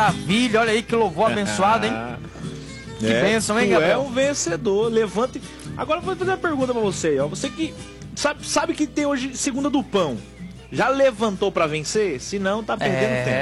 maravilha, olha aí que louvor abençoado, hein? Que bênção, hein, Gabriel? É um vencedor, levante. Agora eu vou fazer uma pergunta pra você, ó. Você que sabe que tem hoje segunda do pão. Já levantou pra vencer? Se não, tá perdendo tempo.